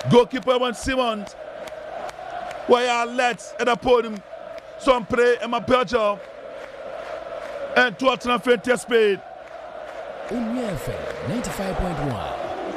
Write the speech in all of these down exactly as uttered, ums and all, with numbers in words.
Goalkeeper Juan Simons. Why are let's at the podium? Some play in my Belgium. And to Tottenham Frontier Spain. Umia F M ninety-five point one.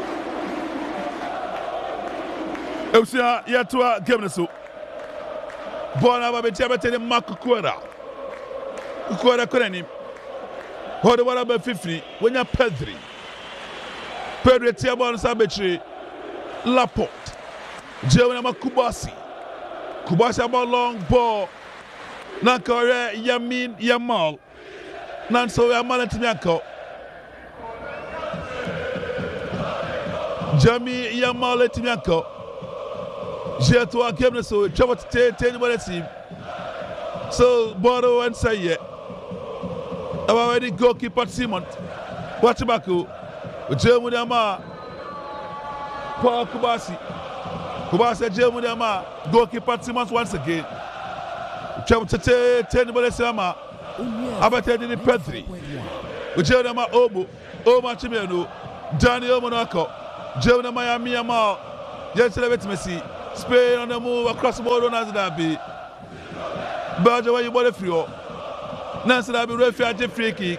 Eusia Yatua Gemnesu. Bona Babetiabete Mark Kukwara. Kukwara Koreni. Hold the one about fifty. When you're Pedri. Pedri Tiabon Sabetri. Laporte. Jewena Kubasi. Kubasi about long ball. Nankore Yamin Yamal. Nanso Yamal Timiako. Jami Yamal Timiako. J'ai toi qui aime so trouble to take ten minutes. So Bodo and say yeah. I'm already goalkeeper Simon. Watch Baku. Jemu Dama. Paul Kubasi. Kubasi Jemu Dama. Goalkeeper Simon once again. Trouble to take ten minutes. Ama. Abate the Pedri. Jemu Dama Obo. Oma Chimeno. Danny Omonako. Jemu Dama Yami Yamal. Yes, celebrate Messi. Spain on the move across the border as that be. Belgium where you bought a free. Nancy that be refuge free kick.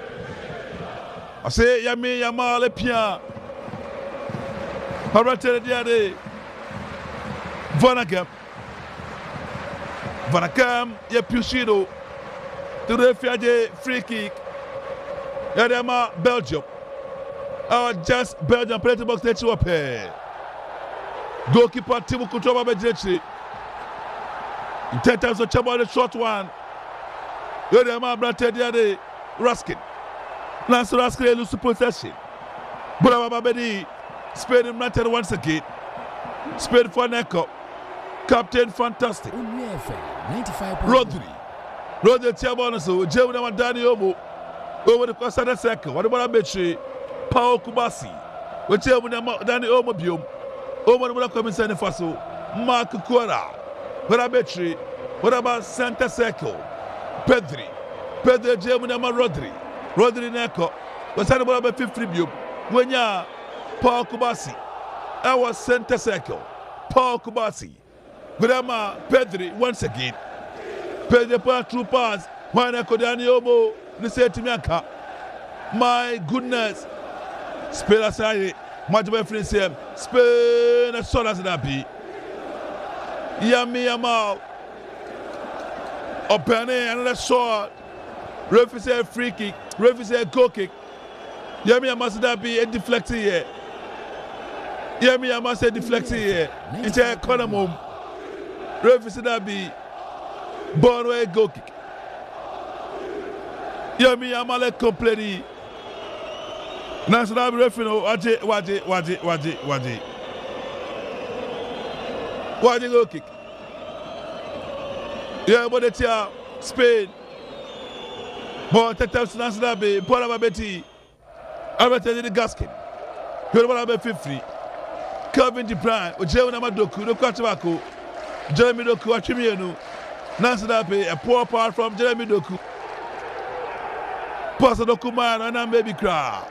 I say Yami Yamal Lepia. Harate the other. Vanakam. Vanakam Yapusido. To refuge free kick. Yadama Belgium. Our just Belgium play to box let you up here. Goalkeeper Timu Kutoba Bejechi. In ten times of Chabo the short one. Yodema Brate Diade Raskin. Lance Raskin lose possession. Brava Babedi. Spain United once again. Spain for Neko. Captain Fantastic. Rodri. Rodri Tiabonaso. Jewna Dani Omo. Over the course of the second. What about Betri? Paul Kubasi. Whichever Dani Omo Bium. Over the Commission Faso, Mark Kukwara, what about Betri, what about Santa Circle, Pedri, Pedri Jemunama Rodri, Rodri Neko, what's that about fifty view? When ya Paul Kubasi, our Santa Circle, Paul Kubasi, Grandma Pedri once again, Pedri for true pass, Juana Kodani Omo, Nisetimiaka, my goodness, Spell aside. Much better friends here. Spain as soon as that be. Yami Yamal. Opene another shot. Referee say free kick. Referee say goal kick. Yami Yamal said that be a deflected here. Yami Yamal said deflected here. It's a corner move. Referee said that be born away goal kick. Yami Yamal completely. National referee, Waji, Waji, Waji, Waji, Waji. Waji go kick. Yeah, but it's here, Spain. But the time national be, Paul Ababeti, Ababeti the Gaskin. You're about to be fifty. Calvin De Bruyne, Jeremy Doku, no Kwatibako, Jeremy Doku, Achimiano. National be a poor part from Jeremy Doku. Pastor Doku man, and I'm baby cry.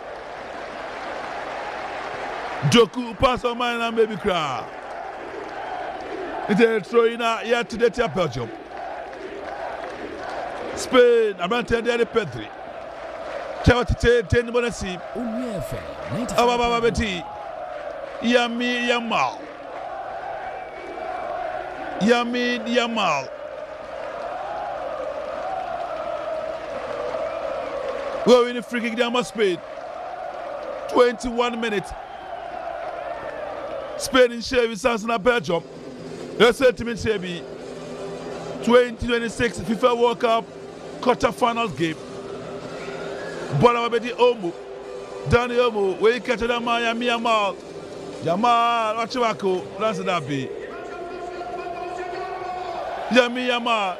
Joku pass on mine and baby cry. It's a throw in here to the Tia Belgium. Spain, I'm not telling you Pedri. Tell to take ten minutes. Abababeti. Yami Yamal. Yami Yamal. We're in the free kick down Spain. twenty-one minutes. Spain in Chevy, Sansana Belgium. Let's say to me, Chevy. twenty twenty-six FIFA World Cup quarter-finals game. Bonabedi Omo. Danny Omo. Where you catch that man, Yami Yamal. Yamal, watch your back. That's that be. Yami Yamal.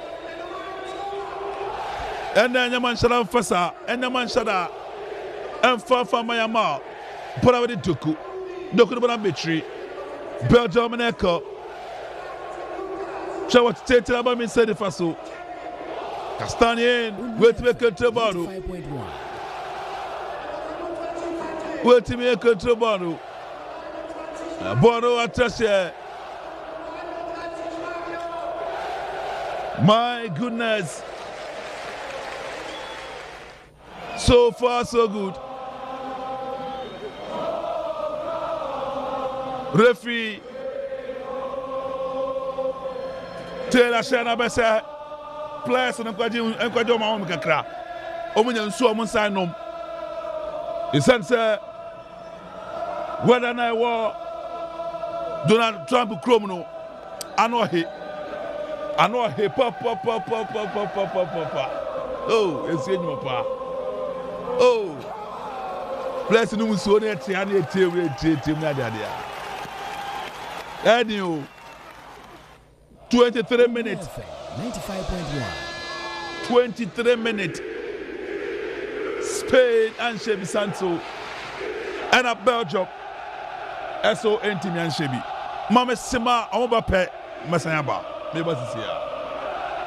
And then Yaman Shada Fasa. And Yaman Shada. And Fafa Yamal. Bonabedi Doku. Doku Bonabetri. Belgium and Echo. Show what state about me said the Faso. Castanian, wait to make control ball. Wait to make control ball. Bono Atrashe. My goodness. So far, so good. Referee Taylor Shana Bessa players and Nkwajo Mahom Kakra. Omunya nsu omun sign nom. Isan say whether na war Donald Trump Chrome no ano he ano he pop pop pop pop pop pop pop pop. Oh, esi enyuma pa. Oh. Players no musu na eti ana eti we eti eti na dia dia. Anyway, twenty-three minutes. ninety-five point one. twenty-three minutes. Spain and Shebi Santo. And a Belgium. S O N Team and Shebi. Mama Sima, Obape, Masayaba. Maybe this year.